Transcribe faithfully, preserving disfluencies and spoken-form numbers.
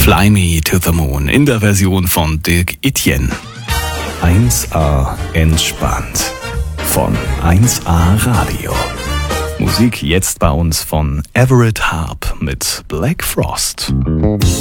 Fly Me to the Moon in der Version von Dirk Etienne. eins A entspannt von eins A Radio. Musik jetzt bei uns von Everett Harp mit Black Frost.